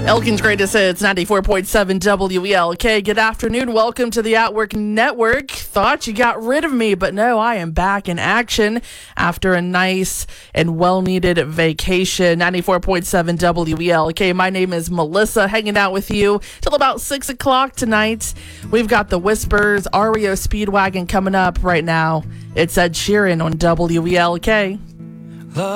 Elkin's Greatest Hits, 94.7 WELK. Good afternoon. Welcome to the Outwork Network. Thought you got rid of me, but no, I am back in action after a nice and well-needed vacation. 94.7 WELK. My name is Melissa, hanging out with you till about 6 o'clock tonight. We've got the Whispers REO Speedwagon coming up right now. It's Ed Sheeran on WELK.